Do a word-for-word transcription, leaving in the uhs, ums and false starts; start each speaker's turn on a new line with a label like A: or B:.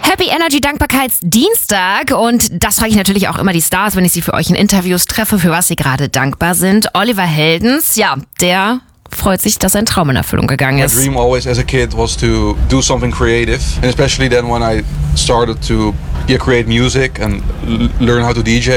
A: Happy Energy Dankbarkeitsdienstag und das frage ich natürlich auch immer die Stars, wenn ich sie für euch in Interviews treffe, für was sie gerade dankbar sind. Oliver Heldens, ja, der freut sich, dass sein Traum in Erfüllung gegangen ist.
B: My dream always as a kid was to do something creative, and especially then when I started to yeah, create music and l- learn how to D J.